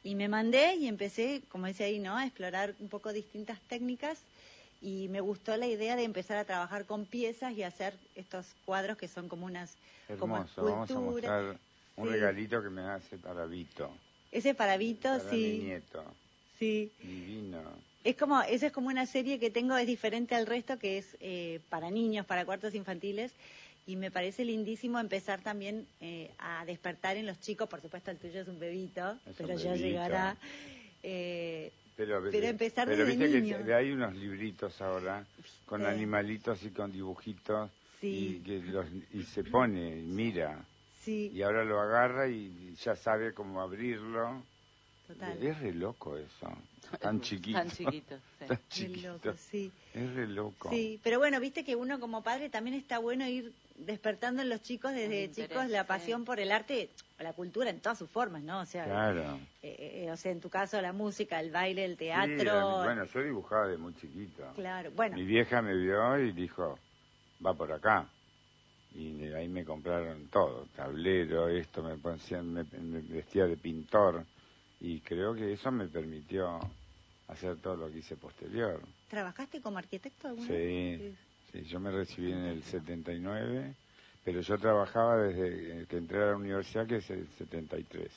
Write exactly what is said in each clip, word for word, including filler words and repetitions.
Y me mandé y empecé, como decía ahí, ¿no?, a explorar un poco distintas técnicas y me gustó la idea de empezar a trabajar con piezas y hacer estos cuadros que son como unas como Hermoso, vamos a mostrar un sí. regalito que me hace para Vito. Ese para Vito, para sí. mi nieto. Sí. Divino. Es como, esa es como una serie que tengo, es diferente al resto, que es eh, para niños, para cuartos infantiles, y me parece lindísimo empezar también eh, a despertar en los chicos, por supuesto el tuyo es un bebito, es pero un ya bebito. llegará, eh, pero, pero empezar pero desde viste niño. que hay unos libritos ahora, ¿viste? Con animalitos y con dibujitos, sí. y, que los, y se pone, mira, sí. y ahora lo agarra y ya sabe cómo abrirlo. Total. Es re loco eso, tan chiquito. Tan chiquito, sí. Tan chiquito. Loco, sí. Es re loco. Sí, pero bueno, viste que uno como padre también está bueno ir despertando en los chicos desde interés, chicos la pasión sí. por el arte, la cultura en todas sus formas, ¿no? O sea, claro. eh, eh, o sea, en tu caso la música, el baile, el teatro. Sí, bueno, yo dibujaba de muy chiquito. Claro, bueno. Mi vieja me vio y dijo, va por acá. Y ahí me compraron todo, tablero, esto, me, ponían, me, me vestía de pintor. Y creo que eso me permitió hacer todo lo que hice posterior. ¿Trabajaste como arquitecto alguna sí, vez? Sí, yo me recibí en el setenta y nueve, pero yo trabajaba desde que entré a la universidad, que es el setenta y tres.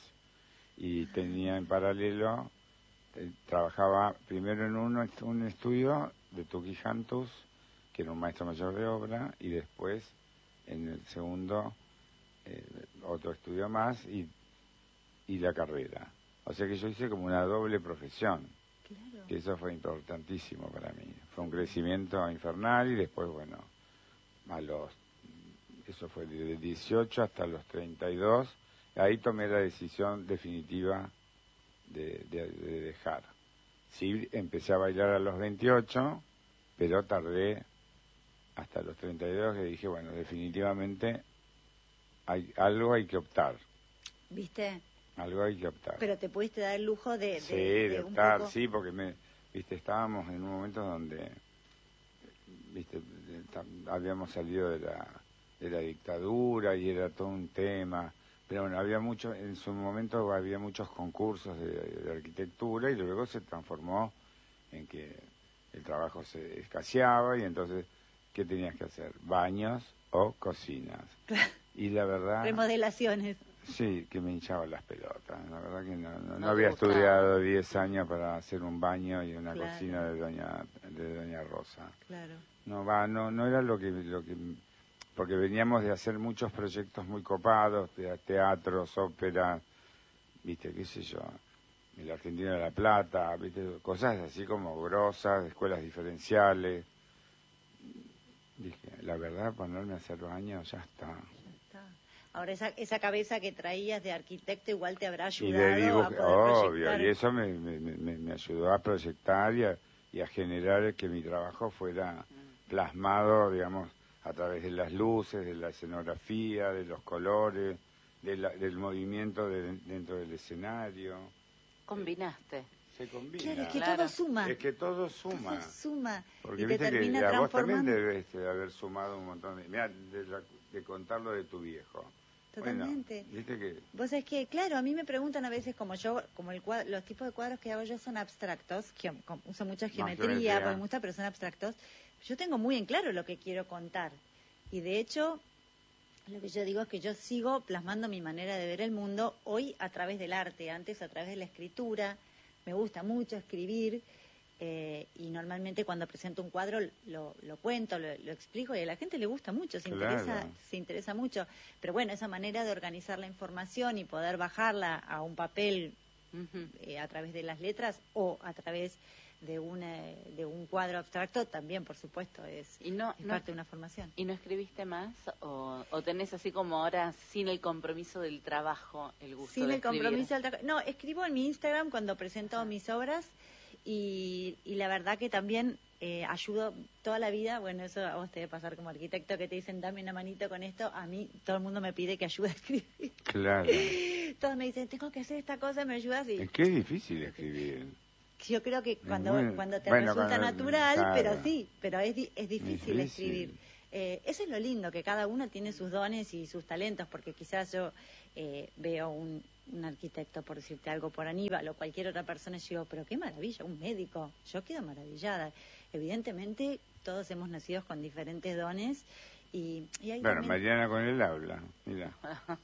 Y tenía en paralelo, eh, trabajaba primero en un, un estudio de Tuki Jantus, que era un maestro mayor de obra, y después en el segundo eh, otro estudio más y, y la carrera. O sea que yo hice como una doble profesión. Claro. Que eso fue importantísimo para mí. Fue un crecimiento infernal y después, bueno, a los, eso fue de dieciocho hasta los treinta y dos, ahí tomé la decisión definitiva de, de, de dejar. Sí, empecé a bailar a los veintiocho, pero tardé hasta los treinta y dos que dije, bueno, definitivamente hay algo hay que optar. ¿Viste? Algo hay que optar. Pero te pudiste dar el lujo de... de sí, de, de optar, poco... sí, porque me, viste, estábamos en un momento donde, viste, habíamos salido de la, de la dictadura y era todo un tema, pero bueno, había mucho, en su momento había muchos concursos de, de arquitectura y luego se transformó en que el trabajo se escaseaba y entonces, ¿qué tenías que hacer? Baños o cocinas. Y la verdad... remodelaciones. Sí, que me hinchaban las pelotas. La verdad que no, no, no no había gustaba. estudiado diez años para hacer un baño y una claro. cocina de doña de doña Rosa. Claro. No va, no no era lo que lo que porque veníamos de hacer muchos proyectos muy copados, de teatros, óperas, viste, qué sé yo, el Argentino de la Plata, viste, cosas así como grosas, escuelas diferenciales. Dije, la verdad, ponerme a hacer baños ya está. Ahora, esa, esa cabeza que traías de arquitecto igual te habrá ayudado y de dibujo, a poder obvio, proyectar. Y eso me, me, me, me ayudó a proyectar y a, y a generar que mi trabajo fuera plasmado, digamos, a través de las luces, de la escenografía, de los colores, de la, del movimiento de, dentro del escenario. Combinaste. Se combina. Claro, es que claro. todo suma. Es que todo suma. Todo suma. Porque y viste te termina que a vos también transformando. debes de haber sumado un montón de... Mirá, de, la, de contarlo de tu viejo. Totalmente. Bueno, ¿viste que? Vos sabés que, claro, a mí me preguntan a veces, como yo, como el cuadro, los tipos de cuadros que hago yo son abstractos, que uso mucha geometría, geometría. porque me gusta, pero son abstractos. Yo tengo muy en claro lo que quiero contar. Y de hecho, lo que yo digo es que yo sigo plasmando mi manera de ver el mundo hoy a través del arte, antes a través de la escritura. Me gusta mucho escribir. Eh, y normalmente cuando presento un cuadro lo, lo cuento, lo, lo explico y a la gente le gusta mucho, se claro. interesa, se interesa mucho. Pero bueno, esa manera de organizar la información y poder bajarla a un papel uh-huh. eh, a través de las letras o a través de una, de un cuadro abstracto también, por supuesto, es, y no, es no, parte de una formación. ¿Y no escribiste más o, o tenés así como ahora sin el compromiso del trabajo el gusto sin de el escribir? compromiso del trabajo. No, escribo en mi Instagram cuando presento uh-huh. mis obras. Y, y la verdad que también eh, ayudo toda la vida, bueno, eso a vos te debe pasar como arquitecto, que te dicen dame una manito con esto, a mí todo el mundo me pide que ayude a escribir. Claro. Todos me dicen, tengo que hacer esta cosa, ¿me ayudas? Y es que es difícil escribir. Yo creo que cuando, muy, cuando te bueno, resulta cuando, natural, claro. pero sí, pero es, es difícil, difícil escribir. Eh, eso es lo lindo, que cada uno tiene sus dones y sus talentos, porque quizás yo eh, veo un, un arquitecto, por decirte algo, por Aníbal o cualquier otra persona, y digo, pero qué maravilla, un médico, yo quedo maravillada. Evidentemente, todos hemos nacido con diferentes dones. Y, y hay bueno, también... Mariana con el habla, mira.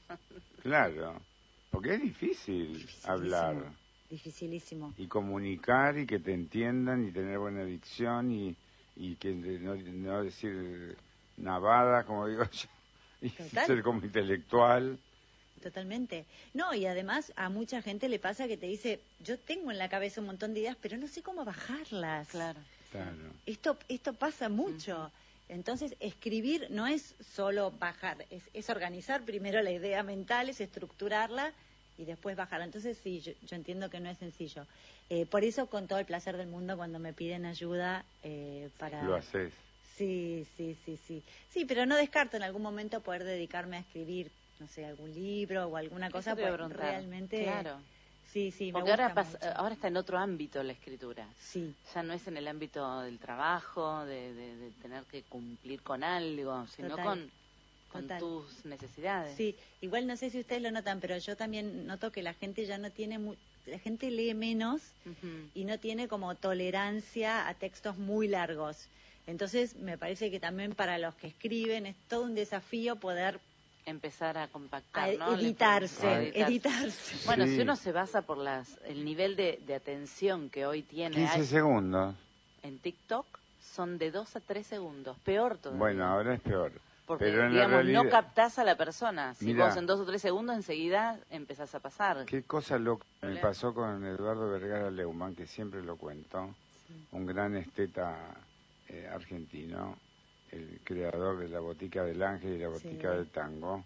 Claro, porque es difícil Dificilísimo, hablar. Dificilísimo. Y comunicar y que te entiendan y tener buena dicción y, y que no, no decir navadas, como digo yo, y Total. ser como intelectual. Totalmente. No, y además a mucha gente le pasa que te dice, yo tengo en la cabeza un montón de ideas, pero no sé cómo bajarlas. Claro. Claro. Esto, esto pasa mucho. Uh-huh. Entonces, escribir no es solo bajar, es, es organizar primero la idea mental, es estructurarla y después bajarla. Entonces, sí, yo, yo entiendo que no es sencillo. Eh, por eso, con todo el placer del mundo, cuando me piden ayuda eh, para... Lo haces. Sí, sí, sí, sí. Sí, pero no descarto en algún momento poder dedicarme a escribir, no sé, algún libro o alguna cosa, pues realmente... Claro. Sí, sí, porque me gusta ahora, pasa, mucho. ahora está en otro ámbito la escritura. Sí. Ya no es en el ámbito del trabajo, de, de, de tener que cumplir con algo, sino Total. con, con Total. tus necesidades. Sí, igual no sé si ustedes lo notan, pero yo también noto que la gente ya no tiene... Mu- la gente lee menos uh-huh. y no tiene como tolerancia a textos muy largos. Entonces, me parece que también para los que escriben es todo un desafío poder... empezar a compactar, a ¿no? editarse, a editarse. editarse. Bueno, Sí. si uno se basa por las el nivel de, de atención que hoy tiene... quince hay, segundos. En TikTok son de dos a tres segundos, peor todavía. Bueno, ahora es peor. Porque, Pero en digamos, la realidad... no captás a la persona. Si Mirá, vos en dos o tres segundos enseguida empezás a pasar. Qué cosa loca me pasó con Eduardo Vergara Leumann, que siempre lo cuento, sí. Un gran esteta eh, argentino, el creador de la Botica del Ángel y la Botica sí. del Tango.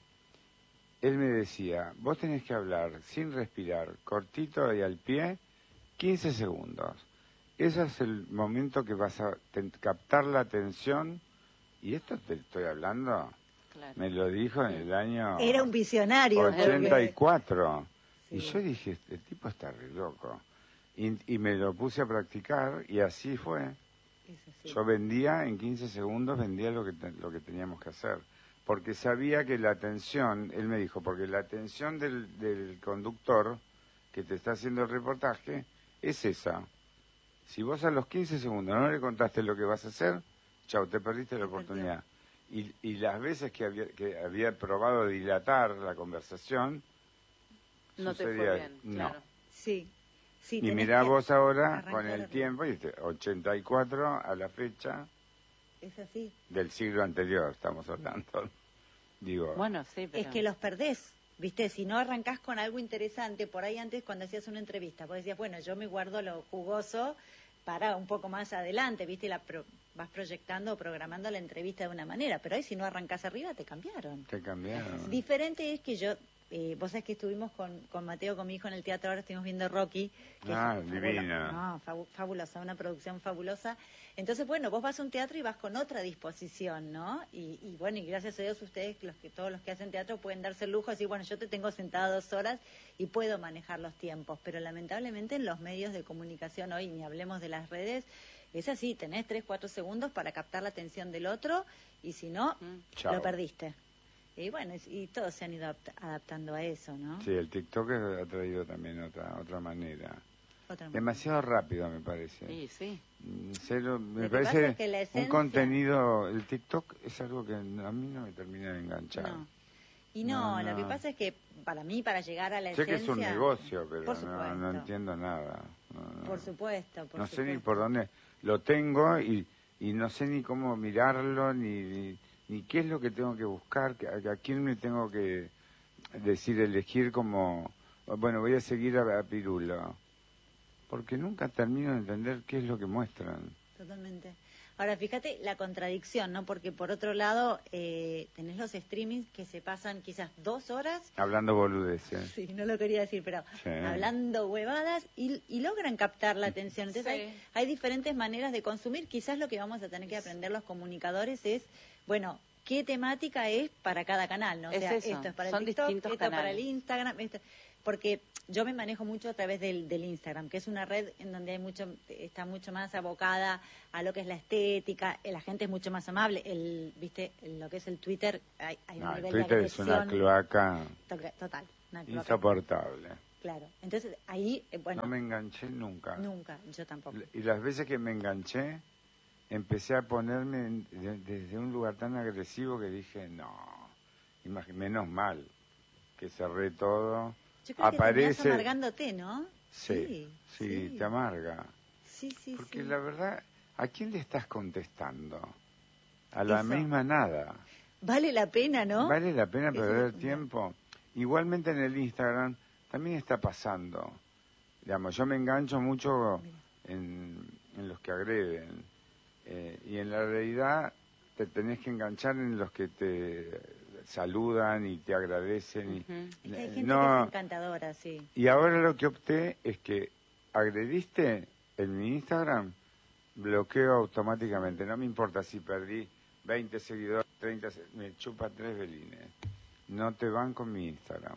Él me decía, vos tenés que hablar sin respirar, cortito y al pie, quince segundos. Ese es el momento que vas a ten, captar la atención. Y esto te estoy hablando, claro. Me lo dijo en el año... Era un visionario. ochenta y cuatro. Sí. Y yo dije, el tipo está re loco. Y, y me lo puse a practicar y así fue. Yo vendía, en quince segundos, vendía lo que, te, lo que teníamos que hacer. Porque sabía que la atención, él me dijo, porque la atención del, del conductor que te está haciendo el reportaje es esa. Si vos a los quince segundos no le contaste lo que vas a hacer, chau, te perdiste la oportunidad. Y, y las veces que había, que había probado dilatar la conversación, no sucedía, te fue bien, no. Claro. Sí. Sí, y mirá vos ahora con el tiempo, ochenta y cuatro a la fecha es así. Del siglo anterior, estamos hablando. Digo, bueno, sí, pero... Es que los perdés, ¿viste? Si no arrancás con algo interesante, por ahí antes cuando hacías una entrevista, vos decías, bueno, yo me guardo lo jugoso para un poco más adelante, ¿viste? La pro... vas proyectando o programando la entrevista de una manera, pero ahí si no arrancás arriba te cambiaron. Te cambiaron. Diferente es que yo... Eh, vos sabés que estuvimos con, con Mateo, con mi hijo en el teatro, ahora estuvimos viendo Rocky. Que ah, es divina. No, fabu fabulosa, una producción fabulosa. Entonces, bueno, vos vas a un teatro y vas con otra disposición, ¿no? Y, y bueno, y gracias a Dios ustedes, los que todos los que hacen teatro, pueden darse el lujo de decir, bueno, yo te tengo sentada dos horas y puedo manejar los tiempos. Pero lamentablemente en los medios de comunicación hoy, ni hablemos de las redes, es así, tenés tres, cuatro segundos para captar la atención del otro y si no, mm. lo perdiste. Y bueno, y todos se han ido adaptando a eso, ¿no? Sí, el TikTok ha traído también otra otra manera. Otra Demasiado manera. rápido, me parece. Sí, sí. Cero, me Lo parece es que la esencia... un contenido... El TikTok es algo que a mí no me termina de enganchar. No. Y no, no, lo que pasa es que para mí, para llegar a la sé esencia... Sé que es un negocio, pero por no, no entiendo nada. No, no. Por supuesto, por No supuesto. sé ni por dónde... Lo tengo y, y no sé ni cómo mirarlo, ni... ni ni qué es lo que tengo que buscar, a, a quién me tengo que decir, elegir como, bueno, voy a seguir a, a Pirulo, porque nunca termino de entender qué es lo que muestran. Totalmente. Ahora, fíjate la contradicción, ¿no? Porque por otro lado, eh, tenés los streamings que se pasan quizás dos horas... Hablando boludeces. Sí, no lo quería decir, pero sí. Hablando huevadas y, y logran captar la atención. Entonces sí. hay, hay diferentes maneras de consumir. Quizás lo que vamos a tener que aprender los comunicadores es, bueno, ¿qué temática es para cada canal? ¿No? O sea, es eso. Esto es para Son el TikTok, distintos esto canales. para el Instagram. Esto... porque yo me manejo mucho a través del, del Instagram, que es una red en donde hay mucho, está mucho más abocada a lo que es la estética, la gente es mucho más amable, el, viste, lo que es el Twitter, hay, hay un No, el nivel Twitter de es una agresión cloaca total, total, una cloaca. insoportable. Claro, entonces ahí, eh, bueno, No me enganché nunca. nunca, yo tampoco. Y las veces que me enganché, empecé a ponerme en- de- desde un lugar tan agresivo que dije, no, imag- menos mal que cerré todo. Yo creo que terminás Aparece, amargándote, ¿no? sí, sí, sí. te amarga. Sí, sí, Porque sí. la verdad, ¿a quién le estás contestando? A la Eso. misma nada. Vale la pena, ¿no? ¿Vale la pena Eso es perder lo- tiempo? Igualmente en el Instagram también está pasando. Digamos, yo me engancho mucho en, en los que agreden. Eh, y en la realidad te tenés que enganchar en los que te saludan y te agradecen. Y, Ujú. Es que hay gente no, que es encantadora, sí. y ahora lo que opté es que agrediste en mi Instagram, bloqueo automáticamente. No me importa si perdí veinte seguidores, treinta, se- me chupa tres velines. No te van con mi Instagram.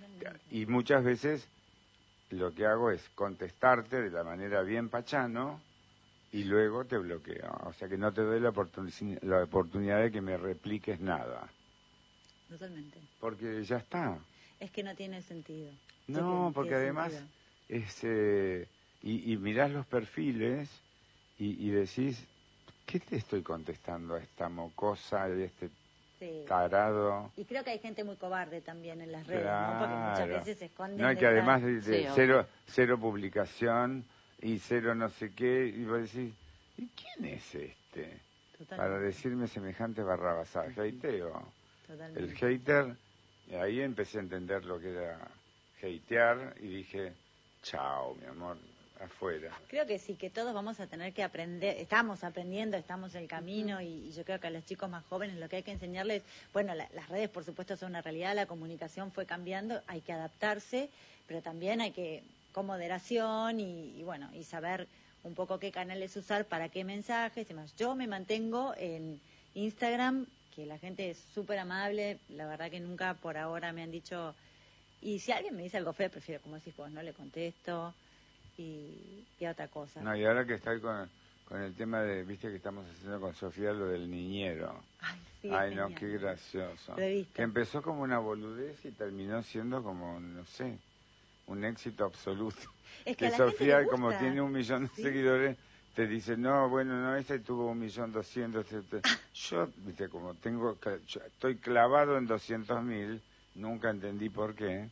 Y muchas veces lo que hago es contestarte de la manera bien pachano y luego te bloqueo. O sea que no te doy la, oportuni- la oportunidad de que me repliques nada. Totalmente. Porque ya está. Es que no tiene sentido. No, Sí, porque tiene además sentido. es, eh, y, y mirás los perfiles y, y decís, ¿qué te estoy contestando a esta mocosa, a este Sí. tarado? Y creo que hay gente muy cobarde también en las redes, ¿no? Porque muchas Claro. veces se esconden. No, y que detrás- además de, de Sí, obvio. cero, cero publicación y cero no sé qué, y vos decís, ¿y quién es este? Totalmente, Para decirme semejante barrabasada, hateo. totalmente. El hater, y ahí empecé a entender lo que era hatear y dije, chao, mi amor, afuera. Creo que sí, que todos vamos a tener que aprender, estamos aprendiendo, estamos en el camino y, y yo creo que a los chicos más jóvenes lo que hay que enseñarles, bueno, la- las redes por supuesto son una realidad, la comunicación fue cambiando, hay que adaptarse, pero también hay que, con moderación y, y bueno, y saber un poco qué canales usar, para qué mensajes y demás. Yo me mantengo en Instagram, que la gente es súper amable, la verdad que nunca por ahora me han dicho, y si alguien me dice algo feo, prefiero, como decís vos, no le contesto. Y, y otra cosa. No, y ahora que estoy con, con el tema de, viste que estamos haciendo con Sofía lo del niñero. Ay, sí, Ay, es no, genial. qué gracioso. Lo he visto. Que empezó como una boludez y terminó siendo como, no sé, un éxito absoluto. Es que a que la gente Sofía, le como gusta. tiene un millón de Sí. seguidores, te dice, no, bueno, no, este tuvo un millón doscientos. Este. Yo, viste, como tengo, cla- yo estoy clavado en doscientos mil, nunca entendí por qué.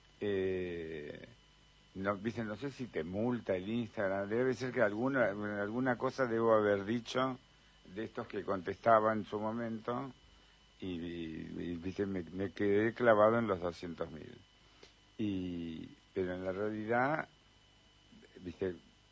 Eh, no, viste, no sé si te multa el Instagram, debe ser que alguna, alguna cosa debo haber dicho de estos que contestaban en su momento y, y- y, viste, me, me quedé clavado en los doscientos mil. Y, pero en la realidad, viste,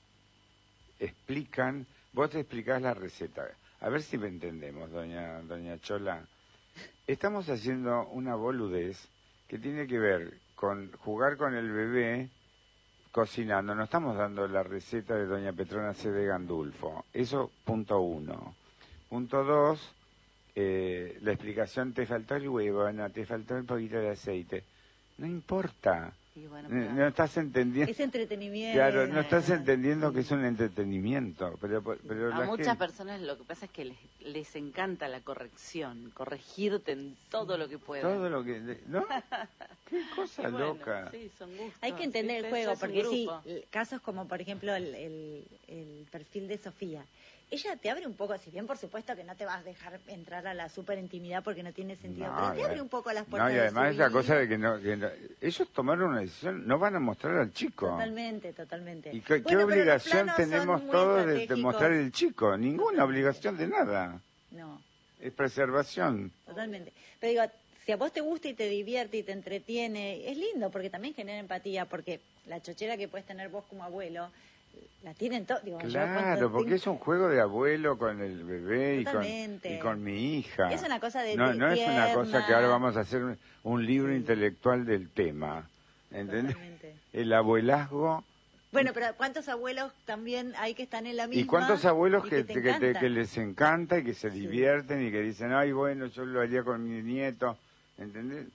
explican, vos te explicás la receta. A ver si me entendemos, doña, doña Chola. Estamos haciendo una boludez que tiene que ver con jugar con el bebé cocinando. No estamos dando la receta de doña Petrona C. de Gandulfo. Eso, punto uno. Punto dos, eh, la explicación, te faltó el huevo, no, te faltó un poquito de aceite. No importa. Y bueno, No, pero- no estás entendiendo. Es entretenimiento. Claro, no estás Sí. entendiendo que es un entretenimiento. Pero, pero a la muchas gente- personas lo que pasa es que les, les encanta la corrección, corregirte en todo lo que puedan. todo lo que... ¿No? Qué cosa Y bueno, loca. sí, son gustos, Hay que entender el ¿viste? juego, Eso es un porque sí, grupo. l- casos como por ejemplo el, el, el perfil de Sofía. Ella te abre un poco, si bien por supuesto que no te vas a dejar entrar a la super intimidad porque no tiene sentido, No, pero te y- abre un poco las puertas. No, y de además su es la vida. cosa de que, no, que no- ellos tomaron una decisión, no van a mostrar al chico. Totalmente, totalmente. ¿Y qué, qué Bueno, pero los obligación planos son tenemos muy todos de- de, estratégicos. mostrar el chico? Ninguna Totalmente. obligación de nada. No, Es preservación. totalmente. Pero digo, si a vos te gusta y te divierte y te entretiene, es lindo porque también genera empatía, porque la chochera que puedes tener vos como abuelo, la tienen todos. Claro, porque es un juego de abuelo con el bebé y con, Totalmente. y con mi hija. Es una cosa de- No, de no es una cosa tierna. que ahora vamos a hacer un, un libro Sí. intelectual del tema. ¿Entendés? Totalmente. El abuelazgo. Bueno, pero ¿cuántos abuelos también hay que están en la misma? ¿Y cuántos abuelos y que, te que, te- encantan? que les encanta y que se Sí. divierten y que dicen, ay, bueno, yo lo haría con mi nieto? ¿Entendés?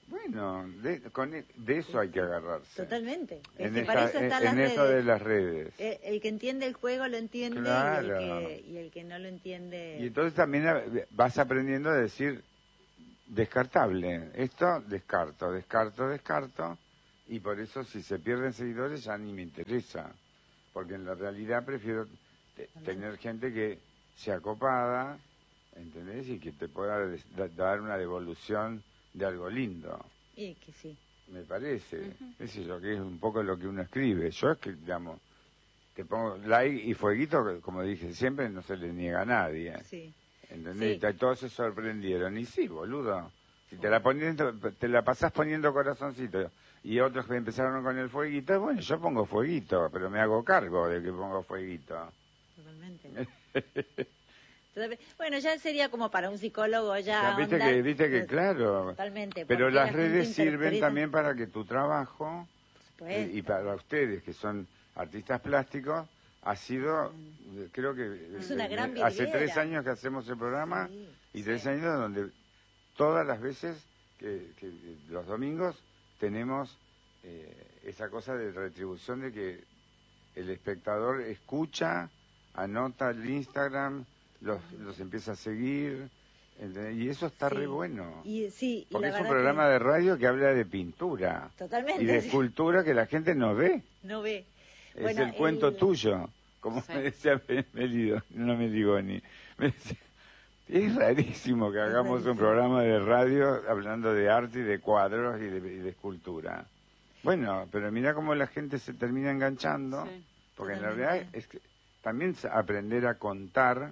Bueno, de, con, e- de eso hay que agarrarse. Totalmente. En, Este, esta- para eso en, están en las eso de redes. las redes. Eh, El que entiende el juego lo entiende Claro. y, el que, y el que no lo entiende... Y entonces también a- vas aprendiendo a decir descartable. Esto descarto, descarto, descarto. Y por eso si se pierden seguidores ya ni me interesa. Porque en la realidad prefiero te- tener gente que sea copada, ¿entendés? Y que te pueda des- da- dar una devolución de algo lindo. Y que sí. Me parece. Qué sé yo, que es un poco lo que uno escribe. Yo es que, digamos, te pongo like y fueguito, que, como dije siempre, no se le niega a nadie. Sí. ¿Entendés? Sí. Y todos se sorprendieron. Y sí, boludo. Si te la, poniendo, te la pasás poniendo corazoncito y otros que empezaron con el fueguito, bueno, yo pongo fueguito, pero me hago cargo de que pongo fueguito. Totalmente. Totalmente. Bueno, ya sería como para un psicólogo ya. Ya, viste ahondar- que, viste que claro. Totalmente. Pero porque las la gente redes sirven interpreta- también para que tu trabajo, Por eh, supuesto. y para ustedes que son artistas plásticos, ha sido, eh, creo que Es una eh, gran eh, hace vidriera. tres años que hacemos el programa Sí, y tres sí. años donde todas las veces que, que, eh, los domingos tenemos eh, esa cosa de retribución de que el espectador escucha, anota el Instagram, los, los empieza a seguir, ¿entendés? Y eso está Sí. re bueno. Y, sí, y Porque la es un verdad programa que de radio que habla de pintura Totalmente, y de sí. escultura que la gente no ve. no ve. Es Bueno, el cuento el- tuyo, como Sí. me decía Melido, no me digo ni. Me decía, es rarísimo que hagamos rarísimo. un programa de radio hablando de arte y de cuadros y de, y de escultura. Bueno, pero mira cómo la gente se termina enganchando, Sí. porque en Totalmente. la realidad es que también s- aprender a contar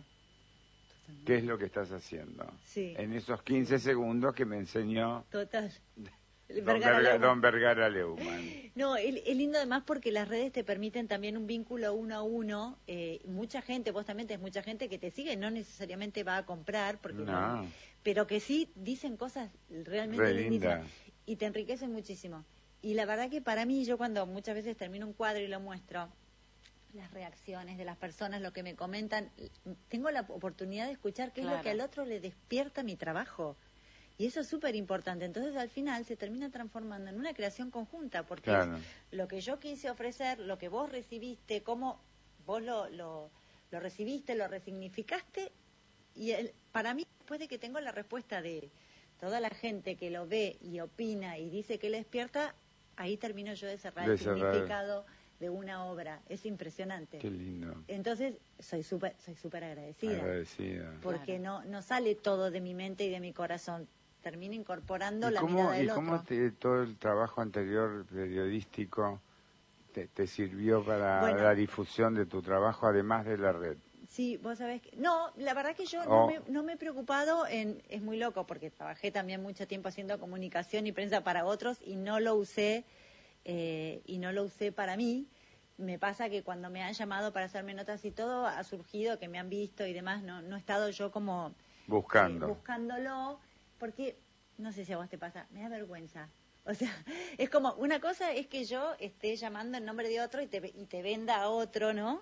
qué es lo que estás haciendo. Sí. En esos quince segundos que me enseñó Total. don, Vergara Verga- Leumann. don Vergara Leumann. No, es, es lindo además porque las redes te permiten también un vínculo uno a uno. Eh, mucha gente, vos también tenés mucha gente que te sigue, no necesariamente va a comprar, porque No. pero que sí dicen cosas realmente Re lindísimas linda. y te enriquecen muchísimo. Y la verdad que para mí, yo cuando muchas veces termino un cuadro y lo muestro, las reacciones de las personas, lo que me comentan, tengo la oportunidad de escuchar qué es Claro. lo que al otro le despierta mi trabajo. Y eso es súper importante. Entonces, al final, se termina transformando en una creación conjunta, porque Claro. es lo que yo quise ofrecer, lo que vos recibiste, cómo vos lo, lo, lo recibiste, lo resignificaste, y el, para mí, después de que tengo la respuesta de toda la gente que lo ve y opina y dice que le despierta, ahí termino yo de cerrar De el cerrar. significado de una obra. Es impresionante. Qué lindo. Entonces, soy súper soy súper agradecida, Agradecida. porque Claro. no no sale todo de mi mente y de mi corazón. Termino incorporando ¿Y la cómo, mirada y del cómo otro. te- todo el trabajo anterior periodístico te, te sirvió para Bueno. la difusión de tu trabajo, además de la red? Sí, vos sabés que... No, la verdad que yo Oh. no, me, no me he preocupado en... Es muy loco porque trabajé también mucho tiempo haciendo comunicación y prensa para otros y no lo usé, eh, y no lo usé para mí. Me pasa que cuando me han llamado para hacerme notas y todo, ha surgido que me han visto y demás, no, no he estado yo como... Buscando. eh, buscándolo, porque, no sé si a vos te pasa, me da vergüenza. O sea, es como, una cosa es que yo esté llamando en nombre de otro y te, y te venda a otro, ¿no?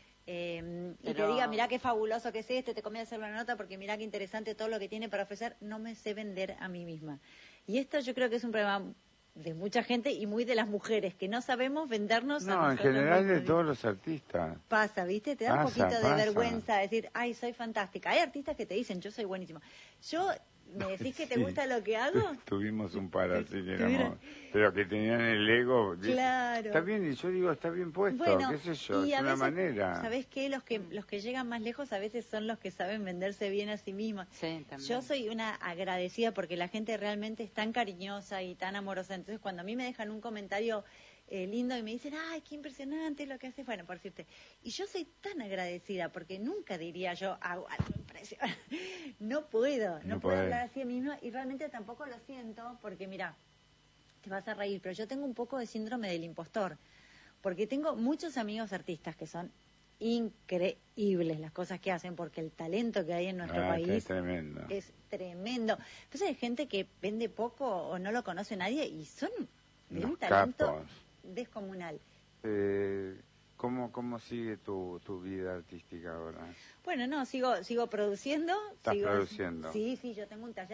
Eh, y te Pero- diga, mirá qué fabuloso que es este, te conviene hacer una nota porque mirá qué interesante todo lo que tiene para ofrecer. No me sé vender a mí misma. Y esto yo creo que es un problema de mucha gente y muy de las mujeres, que no sabemos vendernos a No, en nosotros general de mismos. todos los artistas. Pasa, ¿viste? Te da un Pasa, poquito de pasa. vergüenza decir, ay, soy fantástica. Hay artistas que te dicen, yo soy buenísimo. Yo, ¿me decís que te Sí. gusta lo que hago? Tuvimos un par así que Tuvieron- éramos, pero que tenían el ego. ¿viste? Claro. Está bien, y yo digo, está bien puesto, Bueno, qué sé yo, y es a una veces, manera. ¿sabés qué? Los que los que llegan más lejos a veces son los que saben venderse bien a sí mismos. Sí, también. Yo soy una agradecida porque la gente realmente es tan cariñosa y tan amorosa. Entonces, cuando a mí me dejan un comentario eh, lindo y me dicen, ay, qué impresionante lo que haces, bueno, por decirte. Y yo soy tan agradecida porque nunca diría yo, hago algo impresionante. No puedo, no, No puedo podés. hablar así de mí misma y realmente tampoco lo siento porque, mira, te vas a reír, pero yo tengo un poco de síndrome del impostor, porque tengo muchos amigos artistas que son increíbles las cosas que hacen, porque el talento que hay en nuestro Ah, país es tremendo. es tremendo. Entonces hay gente que vende poco o no lo conoce nadie y son de un Unos talento capos. descomunal. Eh, ¿cómo, ¿Cómo sigue tu, tu vida artística ahora? Bueno, no, sigo sigo produciendo. ¿Estás sigo, produciendo? Sí, sí, yo tengo un taller.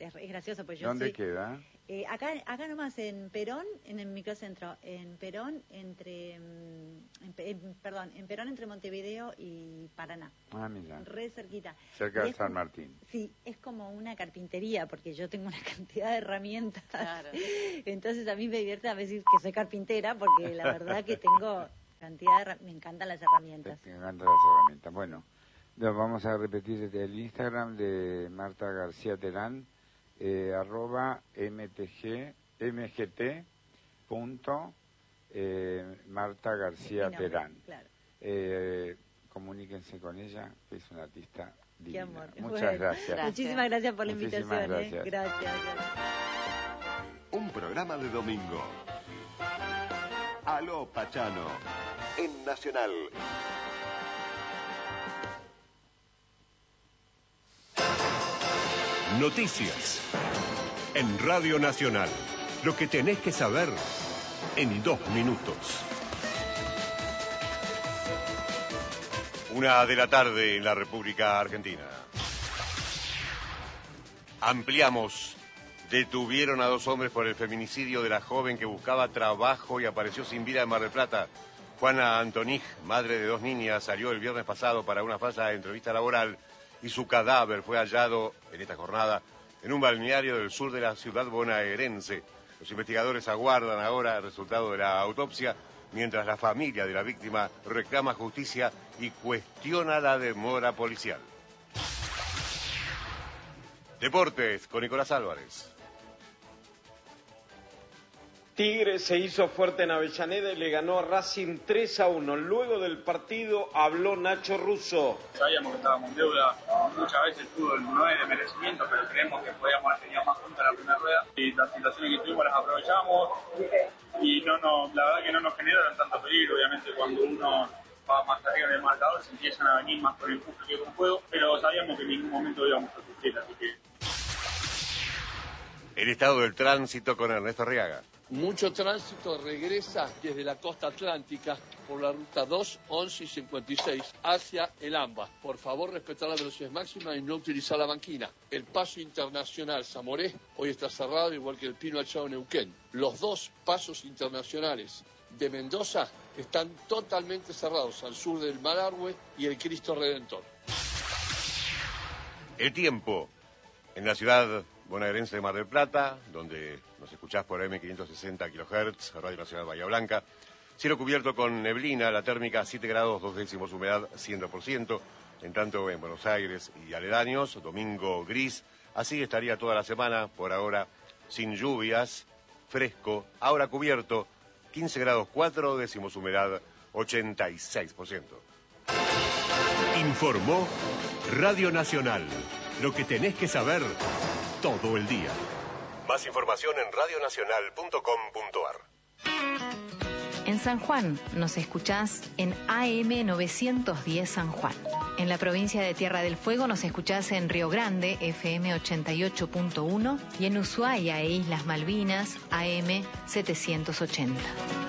es, es gracioso, pues yo ¿Dónde soy, queda? Eh, acá, acá nomás en Perón, en el microcentro, en Perón entre, en, en, perdón, en Perón entre Montevideo y Paraná. Ah, mira. Re cerquita. Cerca Y de San como, Martín. Sí, es como una carpintería, porque yo tengo una cantidad de herramientas. Claro. Entonces a mí me divierte a decir que soy carpintera, porque la verdad que tengo cantidad de, me encantan las herramientas. Me encantan las herramientas. Bueno, nos vamos a repetir el Instagram de Marta García Terán. Eh, arroba mtg, mgt punto eh, Marta García Mi nombre, Terán. claro. Eh, comuníquense con ella, que es una artista divina. Qué amor. Muchas Bueno, gracias. gracias. Muchísimas gracias por la Muchísimas invitación. gracias. ¿eh? Gracias, gracias. Un programa de domingo. Aló Pachano, en Nacional. Noticias. En Radio Nacional. Lo que tenés que saber en dos minutos. Una de la tarde en la República Argentina. Ampliamos. Detuvieron a dos hombres por el feminicidio de la joven que buscaba trabajo y apareció sin vida en Mar del Plata. Juana Antonij, madre de dos niñas, salió el viernes pasado para una falsa entrevista laboral y su cadáver fue hallado en esta jornada en un balneario del sur de la ciudad bonaerense. Los investigadores aguardan ahora el resultado de la autopsia, mientras la familia de la víctima reclama justicia y cuestiona la demora policial. Deportes con Nicolás Álvarez. Tigre se hizo fuerte en Avellaneda y le ganó a Racing tres a uno. Luego del partido habló Nacho Russo. Sabíamos que estábamos en deuda, muchas veces el fútbol no es de merecimiento, pero creemos que podíamos haber tenido más puntos en la primera rueda y las situaciones que tuvimos las aprovechamos y no, no, la verdad que no nos generaron tanto peligro. Obviamente cuando uno va más arriba en el marcador se empiezan a venir más por el empuje que con juego, pero sabíamos que en ningún momento íbamos a sufrir, así que... El estado del tránsito con Ernesto Arriaga. Mucho tránsito regresa desde la costa atlántica por la ruta dos, once y cincuenta y seis hacia el AMBA. Por favor, respetar la velocidad máxima y no utilizar la banquina. El paso internacional Zamoré hoy está cerrado, igual que el Pino Achao Neuquén. Los dos pasos internacionales de Mendoza están totalmente cerrados al sur del Malargüe y el Cristo Redentor. El tiempo en la ciudad bonaerense de Mar del Plata, donde nos escuchás por eme quinientos sesenta kilohertz, Radio Nacional Bahía Blanca. Cielo cubierto con neblina, la térmica siete grados, dos décimos, humedad cien por ciento. En tanto, en Buenos Aires y aledaños, domingo gris. Así estaría toda la semana, por ahora, sin lluvias, fresco, ahora cubierto, quince grados, cuatro décimos, humedad ochenta y seis por ciento. Informó Radio Nacional. Lo que tenés que saber todo el día. Más información en radio nacional punto com punto a r. En San Juan nos escuchás en A M novecientos diez San Juan. En la provincia de Tierra del Fuego nos escuchás en Río Grande, F M ochenta y ocho punto uno, y en Ushuaia e Islas Malvinas, A M setecientos ochenta.